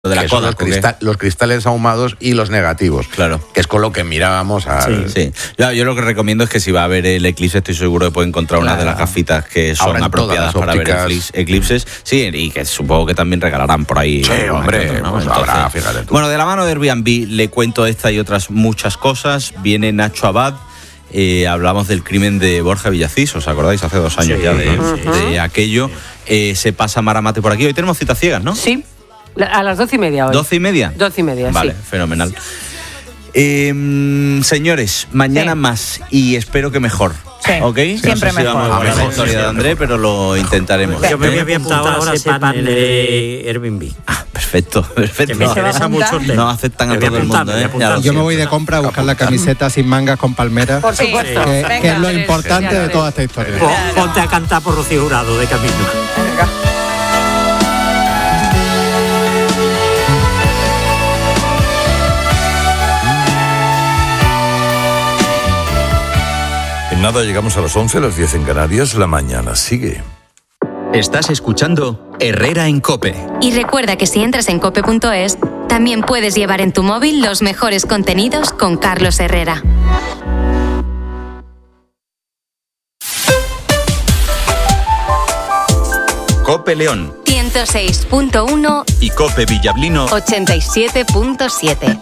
de la coda, los cristales ahumados y los negativos. Claro. Que es con lo que mirábamos al... Sí. Yo lo que recomiendo es que si va a ver el eclipse, estoy seguro que puede encontrar una de las gafitas que son apropiadas para ver eclipses. Sí, y que supongo que también regalarán por ahí. Sí, hombre, ¿no? Pues habrá, fíjate tú. Bueno, de la mano de Airbnb le cuento esta y otras muchas cosas. Viene Nacho Abad. Hablamos del crimen de Borja Villacís, ¿os acordáis? Hace 2 años ya de aquello. Se pasa Maramate por aquí. Hoy tenemos citas ciegas, ¿no? Sí. A las 12:30 hoy. ¿12:30? 12:30, vale, sí. Fenomenal. Señores, mañana más y espero que mejor. Sí, ¿Ok? siempre no sé si mejor. vamos a ver la historia de André, pero lo intentaremos. Yo me había apuntado ahora SEPAN de Airbnb. Perfecto. Que me interesa mucho el tema. No aceptan a todo el mundo, ¿eh? Yo me voy de compra a buscar la camiseta sin mangas con palmeras. Por supuesto. Que es lo importante de toda esta historia. Ponte a cantar por Rocío Jurado de camino. Nada, llegamos a las 11, las 10 en Canarias, la mañana sigue. Estás escuchando Herrera en COPE. Y recuerda que si entras en cope.es, también puedes llevar en tu móvil los mejores contenidos con Carlos Herrera. COPE León 106.1 y COPE Villablino 87.7.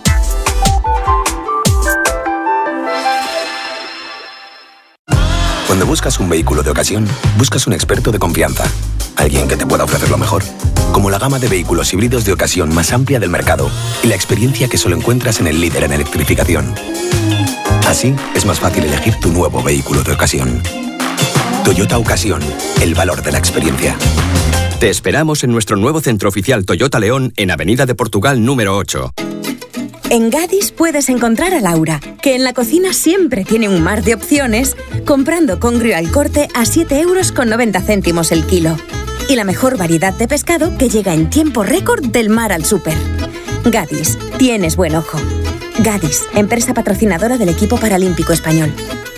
Cuando buscas un vehículo de ocasión, buscas un experto de confianza. Alguien que te pueda ofrecer lo mejor. Como la gama de vehículos híbridos de ocasión más amplia del mercado y la experiencia que solo encuentras en el líder en electrificación. Así es más fácil elegir tu nuevo vehículo de ocasión. Toyota Ocasión, el valor de la experiencia. Te esperamos en nuestro nuevo centro oficial Toyota León en Avenida de Portugal número 8. En Gadis puedes encontrar a Laura, que en la cocina siempre tiene un mar de opciones, comprando congrio al corte a 7,90 € el kilo. Y la mejor variedad de pescado que llega en tiempo récord del mar al súper. Gadis, tienes buen ojo. Gadis, empresa patrocinadora del equipo paralímpico español.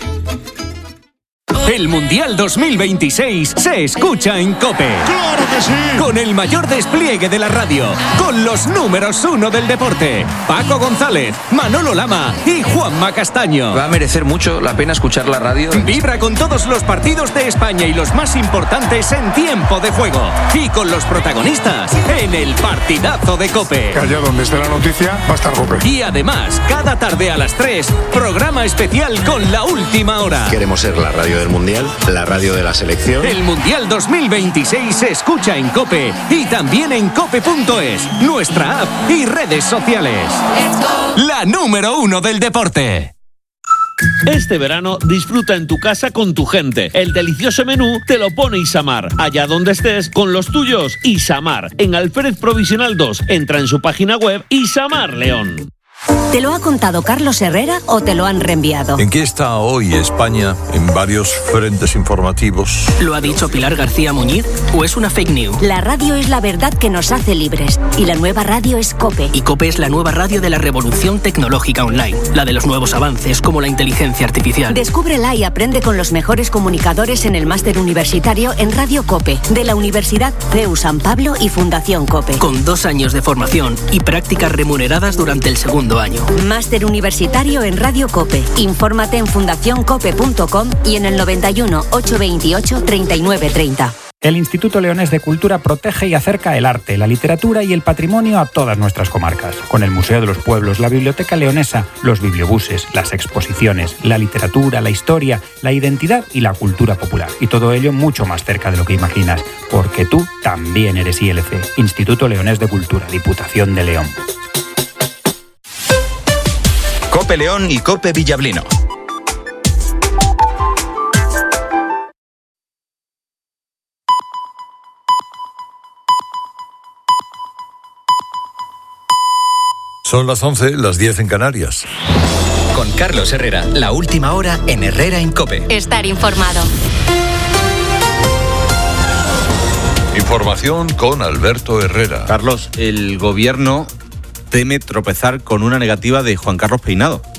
El Mundial 2026 se escucha en COPE. ¡Claro que sí! Con el mayor despliegue de la radio, con los números 1 del deporte, Paco González, Manolo Lama y Juanma Castaño. Va a merecer mucho la pena escuchar la radio. Vibra con todos los partidos de España y los más importantes en tiempo de juego. Y con los protagonistas en el partidazo de COPE. Que allá donde esté la noticia va a estar COPE. Y además, cada tarde a las 3, programa especial con La Última Hora. Queremos ser la radio del Mundial, la radio de la selección. El Mundial 2026 se escucha en COPE y también en cope.es, nuestra app y redes sociales. La número 1 del deporte. Este verano disfruta en tu casa con tu gente. El delicioso menú te lo pone Isamar. Allá donde estés, con los tuyos, Isamar. En Alférez Provisional 2. Entra en su página web Isamar León. ¿Te lo ha contado Carlos Herrera o te lo han reenviado? ¿En qué está hoy España en varios frentes informativos? ¿Lo ha dicho Pilar García Muñiz o es una fake news? La radio es la verdad que nos hace libres y la nueva radio es COPE. Y COPE es la nueva radio de la revolución tecnológica online, la de los nuevos avances como la inteligencia artificial. Descúbrela y aprende con los mejores comunicadores en el máster universitario en Radio COPE, de la Universidad CEU San Pablo y Fundación COPE. Con 2 años de formación y prácticas remuneradas durante el segundo año. Máster universitario en Radio COPE. Infórmate en fundacioncope.com y en el 91 828 3930. El Instituto Leonés de Cultura protege y acerca el arte, la literatura y el patrimonio a todas nuestras comarcas. Con el Museo de los Pueblos, la Biblioteca Leonesa, los bibliobuses, las exposiciones, la literatura, la historia, la identidad y la cultura popular. Y todo ello mucho más cerca de lo que imaginas, porque tú también eres ILC. Instituto Leonés de Cultura, Diputación de León. COPE León y COPE Villablino. Son las 11, las 10 en Canarias. Con Carlos Herrera, la última hora en Herrera en COPE. Estar informado. Información con Alberto Herrera. Carlos, el gobierno teme tropezar con una negativa de Juan Carlos Peinado.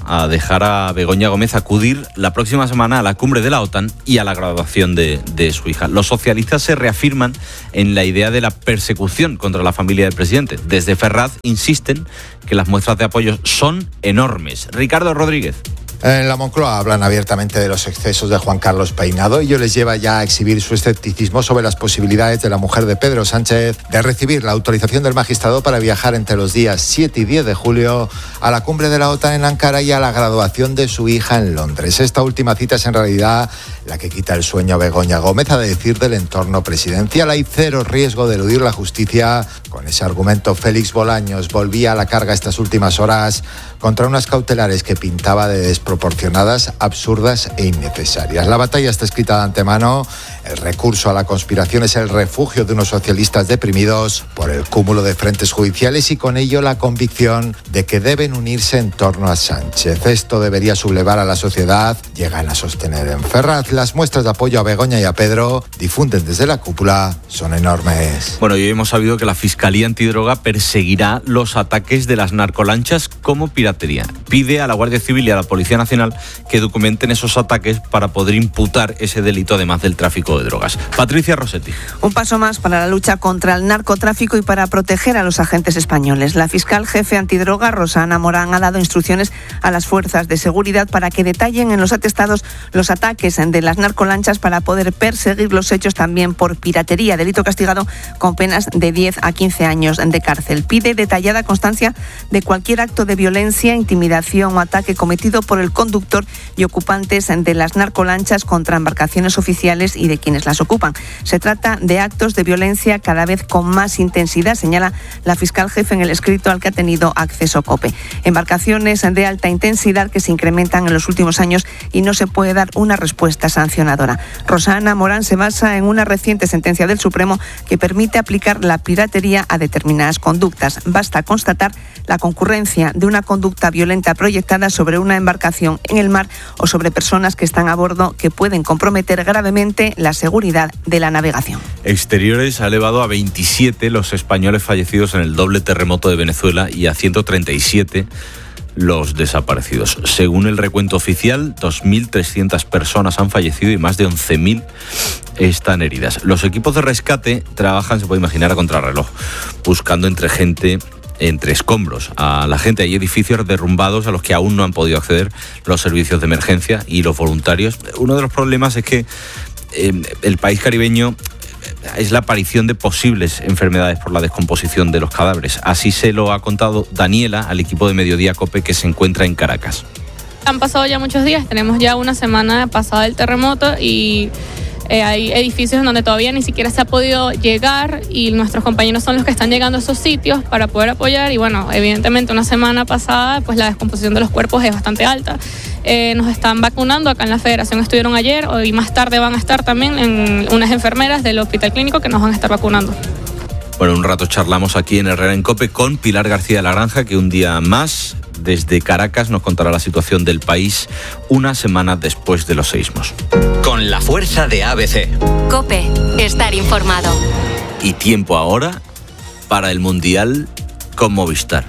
a dejar a Begoña Gómez acudir la próxima semana a la cumbre de la OTAN y a la graduación de su hija. Los socialistas se reafirman en la idea de la persecución contra la familia del presidente. Desde Ferraz insisten que las muestras de apoyo son enormes. Ricardo Rodríguez. En la Moncloa hablan abiertamente de los excesos de Juan Carlos Peinado. Ello les lleva ya a exhibir su escepticismo sobre las posibilidades de la mujer de Pedro Sánchez de recibir la autorización del magistrado para viajar entre los días 7 y 10 de julio a la cumbre de la OTAN en Ankara y a la graduación de su hija en Londres. Esta última cita es en realidad la que quita el sueño a Begoña Gómez, a decir del entorno presidencial. Hay cero riesgo de eludir la justicia. Con ese argumento, Félix Bolaños volvía a la carga estas últimas horas contra unas cautelares que pintaba de desproporcionadas, absurdas e innecesarias. La batalla está escrita de antemano. El recurso a la conspiración es el refugio de unos socialistas deprimidos por el cúmulo de frentes judiciales y con ello la convicción de que deben unirse en torno a Sánchez. Esto debería sublevar a la sociedad, llegan a sostener en Ferraz. Las muestras de apoyo a Begoña y a Pedro difunden desde la cúpula son enormes. Bueno, y hoy hemos sabido que la Fiscalía Antidroga perseguirá los ataques de las narcolanchas como piratería. Pide a la Guardia Civil y a la Policía Nacional que documenten esos ataques para poder imputar ese delito además del tráfico de drogas. Patricia Rossetti. Un paso más para la lucha contra el narcotráfico y para proteger a los agentes españoles. La fiscal jefe antidroga, Rosana Morán, ha dado instrucciones a las fuerzas de seguridad para que detallen en los atestados los ataques de las narcolanchas para poder perseguir los hechos también por piratería, delito castigado con penas de 10 a 15 años de cárcel. Pide detallada constancia de cualquier acto de violencia, intimidación o ataque cometido por el conductor y ocupantes de las narcolanchas contra embarcaciones oficiales y de quienes las ocupan. Se trata de actos de violencia cada vez con más intensidad, señala la fiscal jefe en el escrito al que ha tenido acceso COPE. Embarcaciones de alta intensidad que se incrementan en los últimos años y no se puede dar una respuesta sancionadora. Rosana Morán se basa en una reciente sentencia del Supremo que permite aplicar la piratería a determinadas conductas. Basta constatar la concurrencia de una conducta violenta proyectada sobre una embarcación en el mar o sobre personas que están a bordo que pueden comprometer gravemente la seguridad de la navegación. Exteriores ha elevado a 27 los españoles fallecidos en el doble terremoto de Venezuela y a 137 los desaparecidos. Según el recuento oficial, 2.300 personas han fallecido y más de 11.000 están heridas. Los equipos de rescate trabajan, se puede imaginar, a contrarreloj, buscando entre escombros a la gente. Hay edificios derrumbados a los que aún no han podido acceder los servicios de emergencia y los voluntarios. Uno de los problemas es que el país caribeño es la aparición de posibles enfermedades por la descomposición de los cadáveres. Así se lo ha contado Daniela al equipo de Mediodía COPE que se encuentra en Caracas. Han pasado ya muchos días, tenemos ya una semana pasada el terremoto y hay edificios en donde todavía ni siquiera se ha podido llegar y nuestros compañeros son los que están llegando a esos sitios para poder apoyar y bueno, evidentemente una semana pasada pues la descomposición de los cuerpos es bastante alta. Nos están vacunando acá en la Federación, estuvieron ayer, hoy más tarde van a estar también en unas enfermeras del Hospital Clínico que nos van a estar vacunando. Bueno, un rato charlamos aquí en Herrera en COPE con Pilar García de la Granja, que un día más desde Caracas nos contará la situación del país una semana después de los seísmos. Con la fuerza de ABC. COPE, estar informado. Y tiempo ahora para el Mundial con Movistar.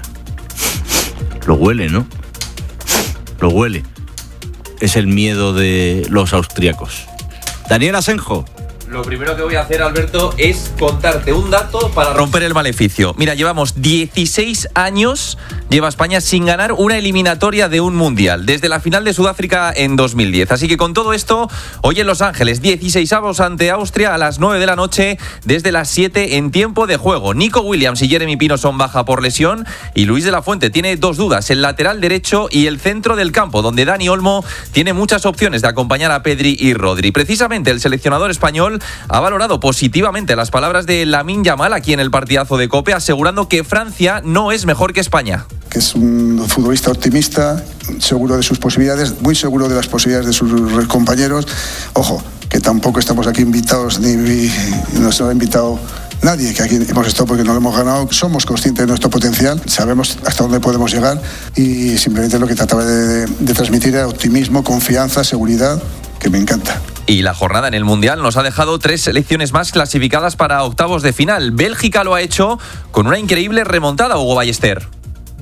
Lo huele, ¿no? Lo huele. Es el miedo de los austríacos. Daniel Asenjo. Lo primero que voy a hacer, Alberto, es contarte un dato para romper el maleficio. Mira, llevamos 16 años, lleva España sin ganar una eliminatoria de un mundial, desde la final de Sudáfrica en 2010. Así que con todo esto, hoy en Los Ángeles, 16avos ante Austria a las 9 de la noche, desde las 7 en tiempo de juego. Nico Williams y Jeremy Pino son baja por lesión y Luis de la Fuente tiene dos dudas, el lateral derecho y el centro del campo, donde Dani Olmo tiene muchas opciones de acompañar a Pedri y Rodri. Precisamente el seleccionador español ha valorado positivamente las palabras de Lamine Yamal aquí en el partidazo de COPE, asegurando que Francia no es mejor que España. Que es un futbolista optimista, seguro de sus posibilidades, muy seguro de las posibilidades de sus compañeros. Ojo, que tampoco estamos aquí invitados, ni nos ha invitado nadie, que aquí hemos estado porque no lo hemos ganado. Somos conscientes de nuestro potencial, sabemos hasta dónde podemos llegar y simplemente lo que trataba de transmitir era optimismo, confianza, seguridad, que me encanta. Y la jornada en el Mundial nos ha dejado 3 selecciones más clasificadas para octavos de final. Bélgica lo ha hecho con una increíble remontada, Hugo Ballester.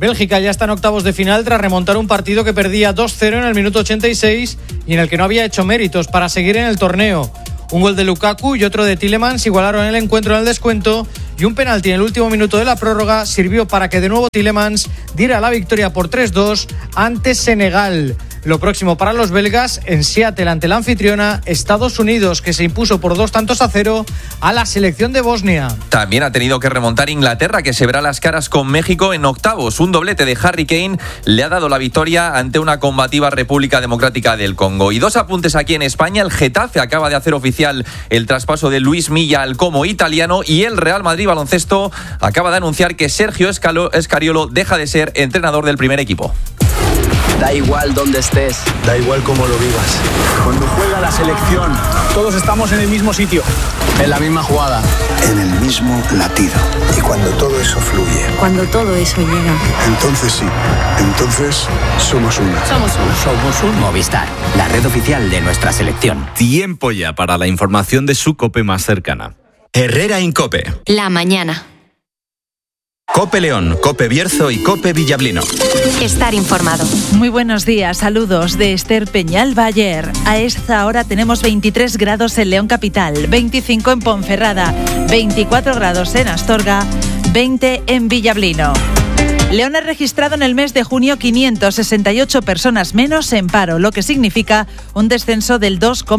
Bélgica ya está en octavos de final tras remontar un partido que perdía 2-0 en el minuto 86 y en el que no había hecho méritos para seguir en el torneo. Un gol de Lukaku y otro de Tielemans igualaron el encuentro en el descuento y un penalti en el último minuto de la prórroga sirvió para que de nuevo Tielemans diera la victoria por 3-2 ante Senegal. Lo próximo para los belgas en Seattle ante la anfitriona Estados Unidos, que se impuso por 2-0 a la selección de Bosnia. También ha tenido que remontar Inglaterra, que se verá las caras con México en octavos. Un doblete de Harry Kane le ha dado la victoria ante una combativa República Democrática del Congo. Y dos apuntes aquí en España. El Getafe acaba de hacer oficial el traspaso de Luis Milla al Como italiano y el Real Madrid Baloncesto acaba de anunciar que Sergio Escariolo deja de ser entrenador del primer equipo. Da igual dónde estés, da igual cómo lo vivas. Cuando juega la selección, todos estamos en el mismo sitio, en la misma jugada, en el mismo latido. Y cuando todo eso fluye, cuando todo eso llega, entonces sí, entonces somos una. Somos un Movistar, la red oficial de nuestra selección. Tiempo ya para la información de su COPE más cercana. Herrera Incope. La mañana. Cope León, Cope Bierzo y Cope Villablino. Estar informado. Muy buenos días, saludos de Esther Peñalba. Ayer. A esta hora tenemos 23 grados en León Capital, 25 en Ponferrada, 24 grados en Astorga, 20 en Villablino. León ha registrado en el mes de junio 568 personas menos en paro, lo que significa un descenso del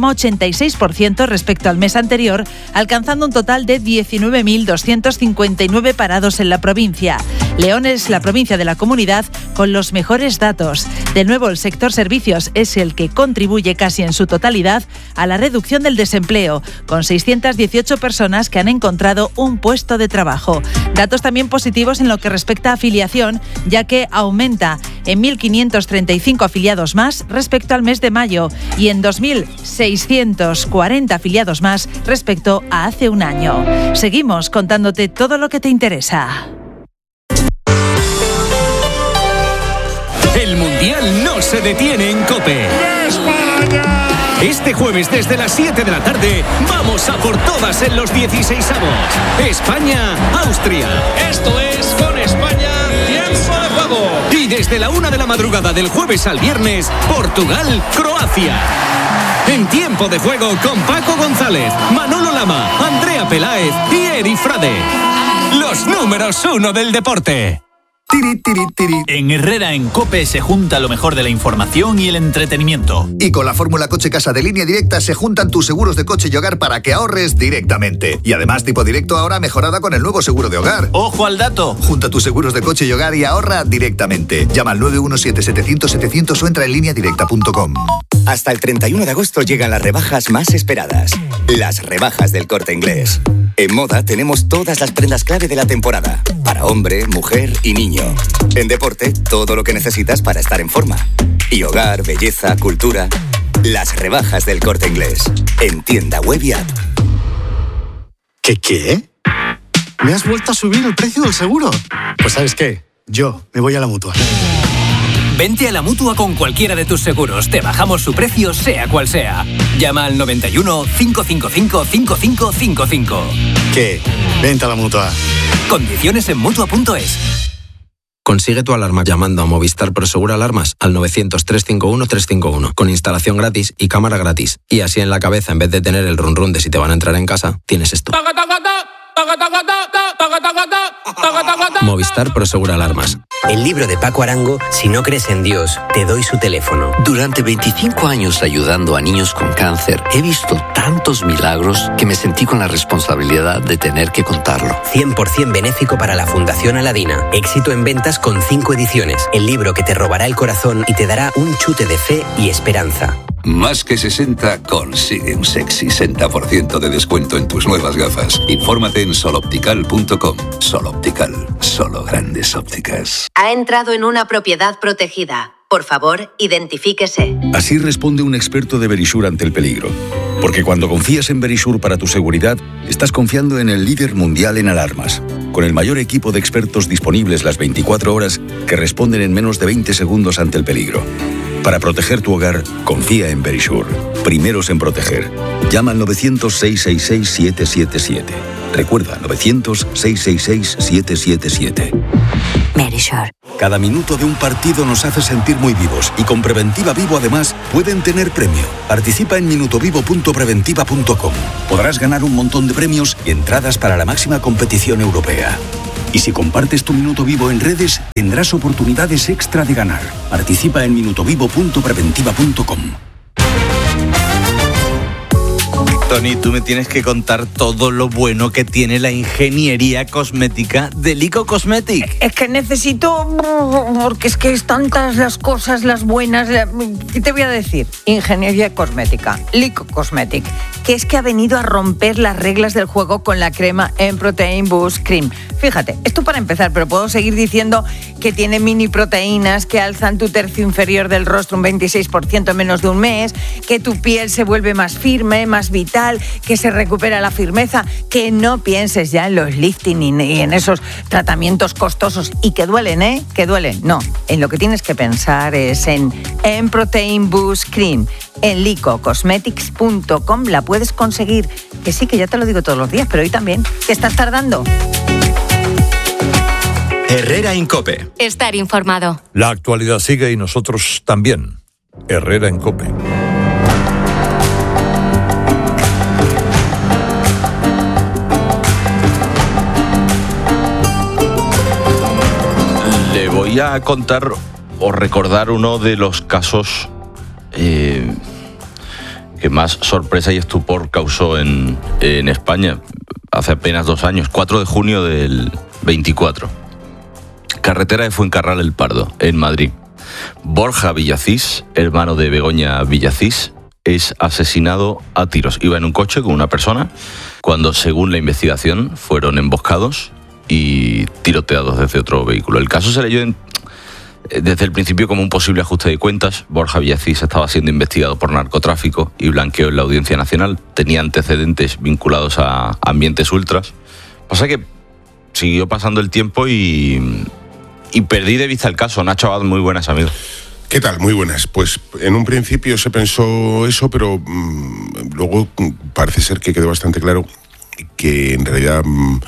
2,86% respecto al mes anterior, alcanzando un total de 19.259 parados en la provincia. León es la provincia de la comunidad con los mejores datos. De nuevo, el sector servicios es el que contribuye casi en su totalidad a la reducción del desempleo, con 618 personas que han encontrado un puesto de trabajo. Datos también positivos en lo que respecta a afiliación, ya que aumenta en 1.535 afiliados más respecto al mes de mayo y en 2.640 afiliados más respecto a hace un año. Seguimos contándote todo lo que te interesa. El Mundial no se detiene en COPE. ¡España! Este jueves desde las 7 de la tarde vamos a por todas en los 16avos. España-Austria. Esto es Con España, tiempo de juego. Y desde la 1 de la madrugada del jueves al viernes, Portugal-Croacia. En tiempo de juego con Paco González, Manolo Lama, Andrea Peláez y Eri Frade. Los números 1 del deporte. En Herrera en COPE se junta lo mejor de la información y el entretenimiento. Y con la fórmula Coche Casa de Línea Directa se juntan tus seguros de coche y hogar para que ahorres directamente. Y además Tipo Directo ahora mejorada con el nuevo seguro de hogar. ¡Ojo al dato! Junta tus seguros de coche y hogar y ahorra directamente. Llama al 917-700-700 o entra en lineadirecta.com. Hasta el 31 de agosto llegan las rebajas más esperadas. Las rebajas del Corte Inglés. En moda tenemos todas las prendas clave de la temporada. Para hombre, mujer y niño. En deporte, todo lo que necesitas para estar en forma. Y hogar, belleza, cultura. Las rebajas del Corte Inglés. En tienda web y app. ¿Qué? ¿Me has vuelto a subir el precio del seguro? Pues ¿sabes qué? Yo me voy a la Mutua. Vente a la Mutua con cualquiera de tus seguros. Te bajamos su precio, sea cual sea. Llama al 91 555 5555. ¿Qué? Vente a la Mutua. Condiciones en Mutua.es. Consigue tu alarma llamando a Movistar Prosegur Alarmas al 900-351-351 con instalación gratis y cámara gratis. Y así en la cabeza, en vez de tener el run run de si te van a entrar en casa, tienes esto. Movistar Prosegur Alarmas. El libro de Paco Arango, Si no crees en Dios, te doy su teléfono. Durante 25 años ayudando a niños con cáncer, he visto tantos milagros que me sentí con la responsabilidad de tener que contarlo. 100% benéfico para la Fundación Aladina. Éxito en ventas con 5 ediciones. El libro que te robará el corazón y te dará un chute de fe y esperanza. Más que 60 consigue un sexy 60% de descuento en tus nuevas gafas. Infórmate en soloptical.com. Soloptical, solo grandes ópticas. Ha entrado en una propiedad protegida. Por favor, identifíquese. Así responde un experto de Verisur ante el peligro. Porque cuando confías en Verisur para tu seguridad, estás confiando en el líder mundial en alarmas. Con el mayor equipo de expertos disponibles las 24 horas que responden en menos de 20 segundos ante el peligro. Para proteger tu hogar, confía en Verisur. Primeros en proteger. Llama al 900-666-777. Recuerda, 900-666-777. Verisur. Cada minuto de un partido nos hace sentir muy vivos y con Preventiva Vivo además pueden tener premio. Participa en minutovivo.preventiva.com. Podrás ganar un montón de premios y entradas para la máxima competición europea. Y si compartes tu Minuto Vivo en redes, tendrás oportunidades extra de ganar. Participa en minutovivo.preventiva.com. Tony, tú me tienes que contar todo lo bueno que tiene la ingeniería cosmética de Lico Cosmetic. Es que necesito, porque es que es tantas las cosas, las buenas. ¿Qué te voy a decir? Ingeniería cosmética, Lico Cosmetic, que es que ha venido a romper las reglas del juego con la crema M-Protein Boost Cream. Fíjate, esto para empezar, pero puedo seguir diciendo que tiene mini proteínas que alzan tu tercio inferior del rostro un 26% en menos de un mes, que tu piel se vuelve más firme, más vital, que se recupera la firmeza, que no pienses ya en los lifting y en esos tratamientos costosos y que duelen, ¿eh? Que duelen. No, en lo que tienes que pensar es en M-Protein Boost Cream. En licocosmetics.com la puedes conseguir. Que sí, que ya te lo digo todos los días, pero hoy también. ¿Qué estás tardando? Herrera en COPE. Estar informado. La actualidad sigue y nosotros también. Herrera en COPE. Le voy a contar o recordar uno de los casos que más sorpresa y estupor causó en España hace apenas 2 años, 4 de junio del 24. Carretera de Fuencarral El Pardo, en Madrid. Borja Villacís, hermano de Begoña Villacís, es asesinado a tiros. Iba en un coche con una persona cuando, según la investigación, fueron emboscados y tiroteados desde otro vehículo. El caso se leyó desde el principio como un posible ajuste de cuentas. Borja Villacís estaba siendo investigado por narcotráfico y blanqueo en la Audiencia Nacional. Tenía antecedentes vinculados a ambientes ultras. Pasa que siguió pasando el tiempo y perdí de vista el caso. Nacho Abad, muy buenas, amigo. ¿Qué tal? Muy buenas. Pues en un principio se pensó eso, pero luego parece ser que quedó bastante claro que en realidad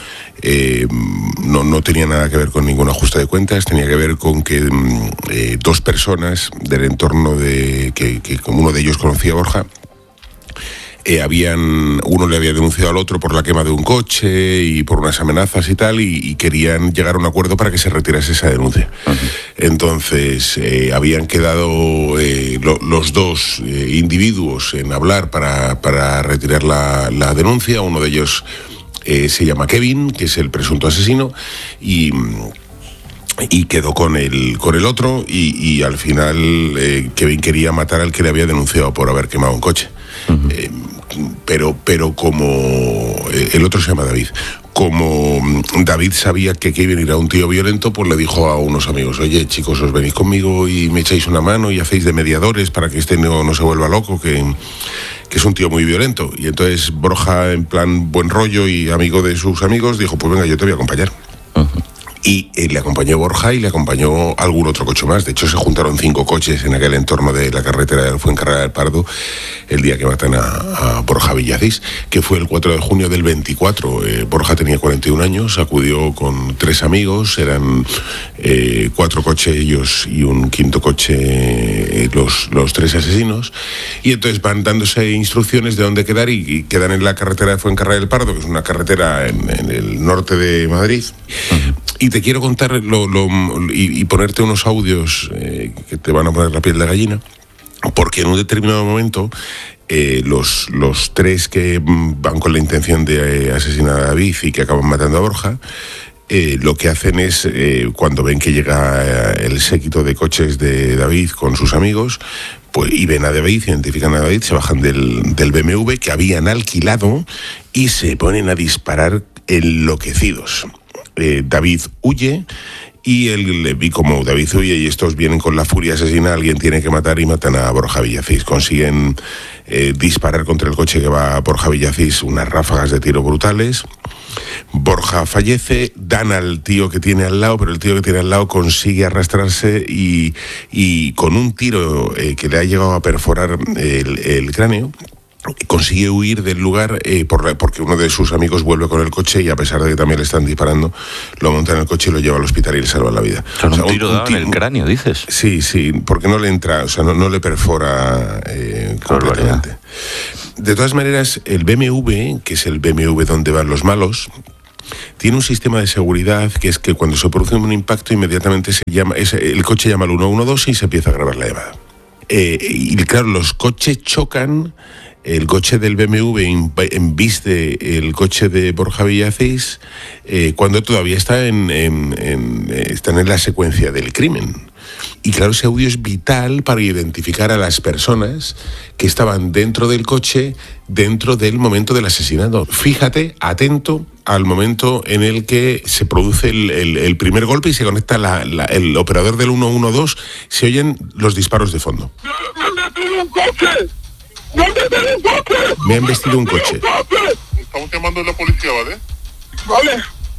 no tenía nada que ver con ningún ajuste de cuentas. Tenía que ver con que 2 personas del entorno que como uno de ellos conocía a Borja, uno le había denunciado al otro por la quema de un coche y por unas amenazas y tal, y querían llegar a un acuerdo para que se retirase esa denuncia. Uh-huh. Entonces habían quedado los 2 individuos en hablar para retirar la denuncia. Uno de ellos se llama Kevin, que es el presunto asesino, y quedó con el otro, y al final Kevin quería matar al que le había denunciado por haber quemado un coche. Uh-huh. Pero como el otro se llama David, como David sabía que Kevin era un tío violento, pues le dijo a unos amigos: oye, chicos, os venís conmigo y me echáis una mano y hacéis de mediadores para que este no se vuelva loco, que es un tío muy violento. Y entonces Borja, en plan buen rollo y amigo de sus amigos, dijo: pues venga, yo te voy a acompañar. Uh-huh. Y le acompañó Borja y le acompañó algún otro coche más. De hecho, se juntaron 5 coches en aquel entorno de la carretera del Fuencarral del Pardo el día que matan a Borja Villacís, que fue el 4 de junio del 24. Borja tenía 41 años, acudió con 3 amigos, eran 4 coches ellos y un 5.º coche los 3 asesinos, y entonces van dándose instrucciones de dónde quedar y quedan en la carretera de Fuencarral del Pardo, que es una carretera en el norte de Madrid. Uh-huh. Y te quiero contar y ponerte unos audios que te van a poner la piel de gallina, porque en un determinado momento los 3 que van con la intención de asesinar a David y que acaban matando a Borja, lo que hacen es, cuando ven que llega el séquito de coches de David con sus amigos, pues, y ven a David, identifican a David, se bajan del BMW que habían alquilado y se ponen a disparar enloquecidos. David huye y como David huye y estos vienen con la furia asesina, alguien tiene que matar y matan a Borja Villacís. Consiguen disparar contra el coche que va a Borja Villacís unas ráfagas de tiro brutales. Borja fallece, dan al tío que tiene al lado, pero el tío que tiene al lado consigue arrastrarse y con un tiro que le ha llegado a perforar el cráneo, consigue huir del lugar porque uno de sus amigos vuelve con el coche y a pesar de que también le están disparando, lo monta en el coche y lo lleva al hospital y le salva la vida. Con un tiro dado en el cráneo, dices. Sí, porque no le entra, no le perfora completamente. De todas maneras, el BMW, que es el BMW donde van los malos, tiene un sistema de seguridad que es que cuando se produce un impacto inmediatamente el coche llama al 112 y se empieza a grabar la llamada. Y claro, los coches chocan. El coche del BMW embiste el coche de Borja Villacís cuando todavía están en la secuencia del crimen. Y claro, ese audio es vital para identificar a las personas que estaban dentro del coche dentro del momento del asesinato. Fíjate, atento al momento en el que se produce el primer golpe y se conecta el operador del 112, se oyen los disparos de fondo. Me ha embestido un coche. Estamos llamando a la policía, ¿vale? Vale.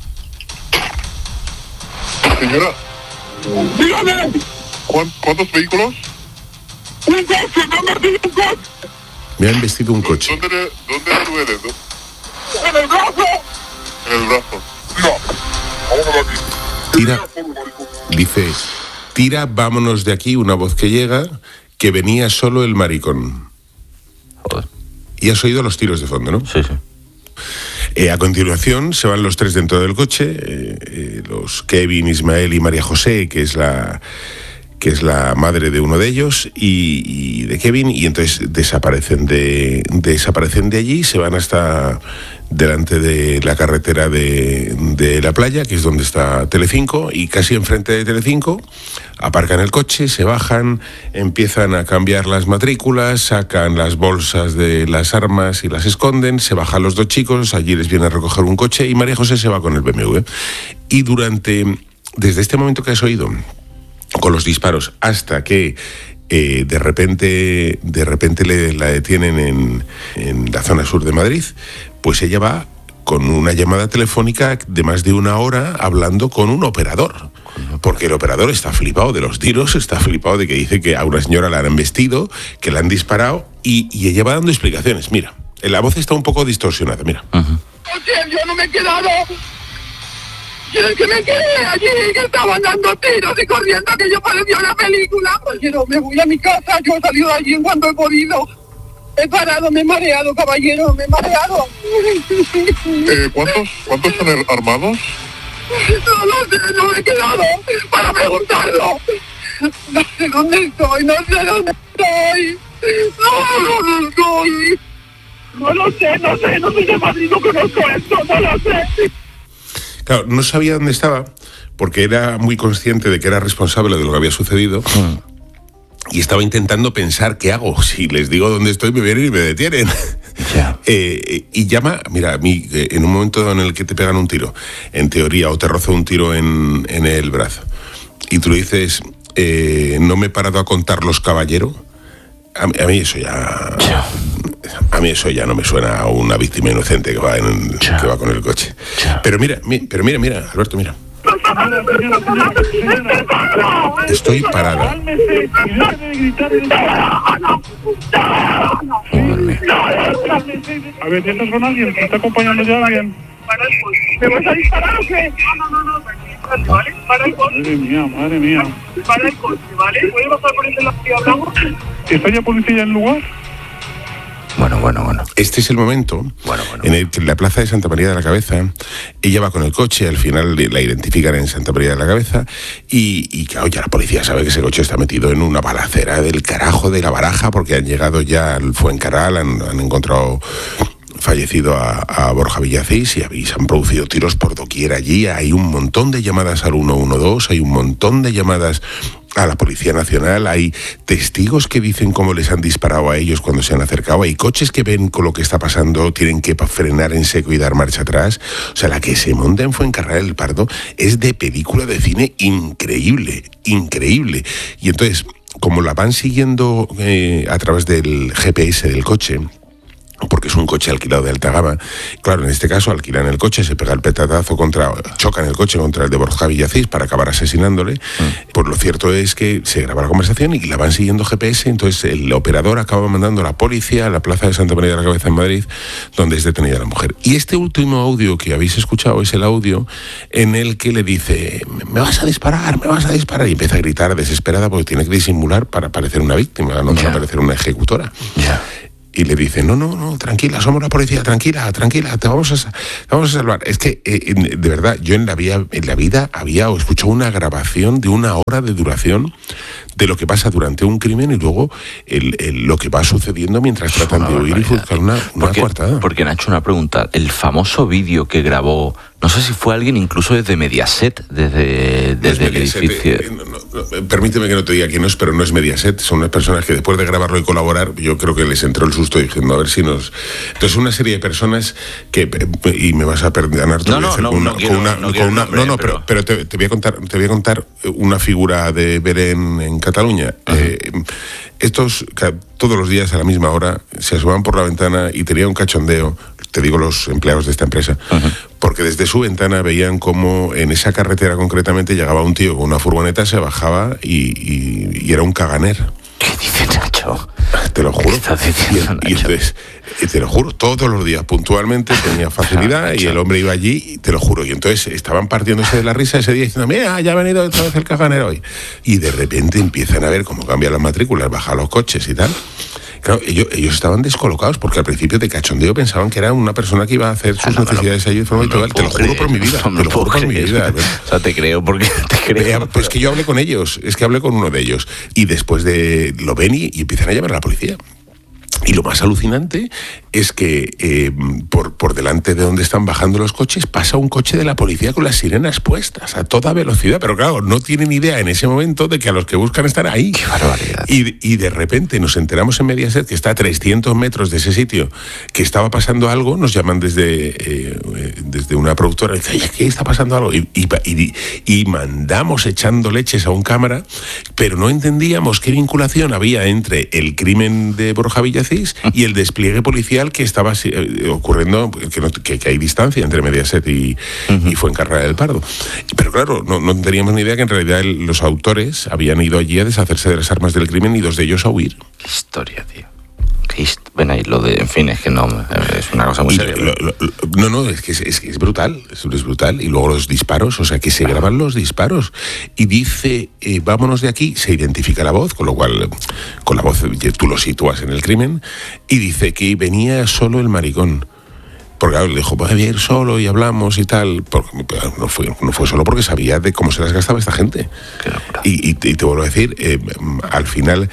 Señora. Dígame. ¿Cuántos vehículos? Un coche, me ha embestido un coche. Me ha embestido un coche. ¿Dónde le duele? En el brazo. En el brazo. No. Vámonos de aquí. Tira, vámonos de aquí, una voz que llega, que venía solo el maricón. Joder. Y has oído los tiros de fondo, ¿no? Sí. A continuación se van los tres dentro del coche, los Kevin, Ismael y María José, que es la madre de uno de ellos y de Kevin, y entonces desaparecen de allí, se van hasta delante de la carretera de la playa, que es donde está Telecinco, y casi enfrente de Telecinco aparcan el coche, se bajan, empiezan a cambiar las matrículas, sacan las bolsas de las armas y las esconden, se bajan los dos chicos, allí les viene a recoger un coche y María José se va con el BMW. Y desde este momento que has oído, con los disparos, hasta que de repente la detienen en la zona sur de Madrid, pues ella va con una llamada telefónica de más de una hora hablando con un operador. Porque el operador está flipado de los tiros, está flipado de que dice que a una señora la han embestido, que la han disparado, y ella va dando explicaciones. Mira, la voz está un poco distorsionada, mira. Yo no me he quedado. Que me quedé allí, que estaban dando tiros y corriendo, que yo parecía una película. Pues yo no me voy a mi casa, yo he salido de allí en cuanto he podido. He parado, me he mareado, caballero, me he mareado. ¿Cuántos son armados? No lo sé, no me he quedado para preguntarlo. No sé dónde estoy, no sé dónde estoy. No estoy. No lo sé, no soy de Madrid, no conozco esto, no lo sé. Claro, no sabía dónde estaba porque era muy consciente de que era responsable de lo que había sucedido y estaba intentando pensar qué hago. Si les digo dónde estoy, me vienen y me detienen. Yeah. Y llama, mira, a mí, en un momento en el que te pegan un tiro, en teoría, o te roza un tiro en el brazo, y tú le dices, no me he parado a contarlos, caballero, a mí eso ya... Yeah. A mí eso ya no me suena a una víctima inocente que va con el coche. Pero mira, Alberto, mira. Estoy parada. A ver, ¿estás con alguien? ¿Te está acompañando ya alguien? ¿Me vas a disparar o qué? No, ¿vale? Para el coche. Madre mía. Para el coche, ¿vale? ¿Puedes bajar por este lado y hablamos? ¿Está ya policía en el lugar? Bueno. Este es el momento en el que en la plaza de Santa María de la Cabeza ella va con el coche, al final la identifican en Santa María de la Cabeza y claro, ya la policía sabe que ese coche está metido en una balacera del carajo de la Baraja, porque han llegado ya al Fuencarral, han encontrado fallecido a Borja Villacís y se han producido tiros por doquier allí. Hay un montón de llamadas al 112, hay un montón de llamadas a la Policía Nacional, hay testigos que dicen cómo les han disparado a ellos cuando se han acercado, hay coches que ven con lo que está pasando, tienen que frenar en seco y dar marcha atrás. O sea, la que se monta en Fuencarral del Pardo es de película de cine increíble. Y entonces, como la van siguiendo a través del GPS del coche, porque es un coche alquilado de alta gama. Claro, en este caso alquilan el coche, se pega el petatazo chocan el coche contra el de Borja Villacís para acabar asesinándole. Pues lo cierto es que se graba la conversación y la van siguiendo GPS, entonces el operador acaba mandando a la policía a la plaza de Santa María de la Cabeza en Madrid, donde es detenida la mujer. Y este último audio que habéis escuchado es el audio en el que le dice: me vas a disparar, y empieza a gritar desesperada porque tiene que disimular para parecer una víctima, no para parecer una ejecutora. Y le dice, no, tranquila, somos la policía, tranquila, te vamos a salvar. Es que, de verdad, yo en la vida había escuchado una grabación de 1 hora de duración de lo que pasa durante un crimen y luego lo que va sucediendo mientras tratan de huir y buscar una coartada. Porque, Nacho, una pregunta. El famoso vídeo que grabó, no sé si fue alguien incluso desde Mediaset, desde el edificio. Permíteme que no te diga quién es, pero no es Mediaset. Son unas personas que después de grabarlo y colaborar, yo creo que les entró el susto diciendo, a ver si nos... Entonces, una serie de personas que... Y me vas a perdonar... Pero te voy a contar una figura de Belén en Cataluña. Estos todos los días a la misma hora se asomaban por la ventana y tenía un cachondeo, te digo los empleados de esta empresa, porque desde su ventana veían cómo en esa carretera concretamente llegaba un tío con una furgoneta, se bajaba y era un caganer. ¿Qué dices, Nacho? Te lo juro. ¿Qué estás diciendo, Nacho? Y entonces, te lo juro, todos los días puntualmente tenía facilidad y el hombre iba allí, te lo juro. Y entonces estaban partiéndose de la risa ese día diciendo, mira, ya ha venido otra vez el caganero hoy. Y de repente empiezan a ver cómo cambian las matrículas, bajan los coches y tal. Claro, ellos estaban descolocados porque al principio de cachondeo pensaban que era una persona que iba a hacer sus necesidades allí de forma habitual. Te lo juro por mi vida. Te lo juro por mi vida. O sea, te creo porque te creo. Pues que yo hablé con ellos, hablé con uno de ellos. Y después lo ven y empiezan a llamar a la policía. Y lo más alucinante es que por delante de donde están bajando los coches pasa un coche de la policía con las sirenas puestas a toda velocidad, pero claro, no tienen idea en ese momento de que a los que buscan están ahí. ¡Qué barbaridad! Y de repente nos enteramos en Mediaset que está a 300 metros de ese sitio, que estaba pasando algo, nos llaman desde una productora y dicen, oye, ¿qué está pasando algo? Y mandamos echando leches a un cámara, pero no entendíamos qué vinculación había entre el crimen de Borja Villacís y el despliegue policial que estaba ocurriendo, que hay distancia entre Mediaset y Fuencarral del Pardo. Pero claro, no teníamos ni idea que en realidad los autores habían ido allí a deshacerse de las armas del crimen y 2 de ellos a huir. Qué historia, tío. Ven ahí, en fin, es que no, es una cosa muy seria. Es brutal, es brutal. Y luego los disparos, o sea, que se graban los disparos. Y dice, vámonos de aquí, se identifica la voz, con lo cual, con la voz tú lo sitúas en el crimen, y dice que venía solo el maricón. Porque le dijo, voy a ir solo y hablamos y tal. No fue solo porque sabía de cómo se las gastaba esta gente. Y te vuelvo a decir, al final,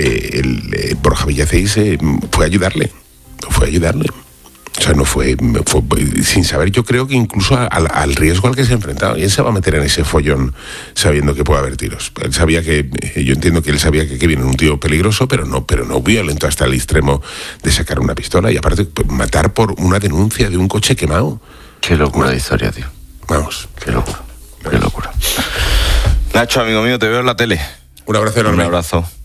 Borja Villacís fue a ayudarle. O sea, no fue sin saber, yo creo que incluso al riesgo al que se enfrentaba. Y él se va a meter en ese follón sabiendo que puede haber tiros. Él sabía yo entiendo que él sabía que viene un tío peligroso, pero no violento hasta el extremo de sacar una pistola. Y aparte, matar por una denuncia de un coche quemado. Qué locura de historia, tío. Vamos. Qué locura. Nacho, amigo mío, te veo en la tele. Un abrazo enorme. Un abrazo.